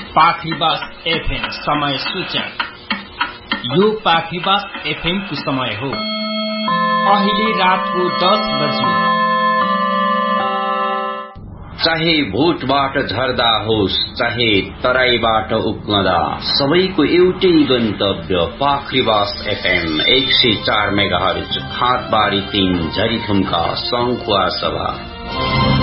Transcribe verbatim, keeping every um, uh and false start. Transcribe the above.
पाखीबास FM समय सूचक। यो पाखीबास एफएम को समय हो अहिले रातको दस बजे। चाहे भोटबाट झर्दा होस् चाहे तराईबाट उक्लदा, सबैको एउटै गन्तव्य पाखीबास एफएम एक सय चार मेगाहर्ज, खातबारी तीन, झरीथुम्का, सङ्खुवा सभा।